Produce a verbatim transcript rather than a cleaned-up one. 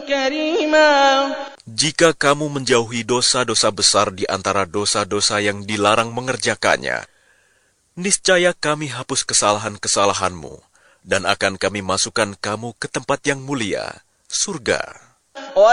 كريما. Jika kamu menjauhi dosa-dosa besar di antara dosa-dosa yang dilarang mengerjakannya, niscaya kami hapus kesalahan-kesalahanmu dan akan kami masukkan kamu ke tempat yang mulia, surga.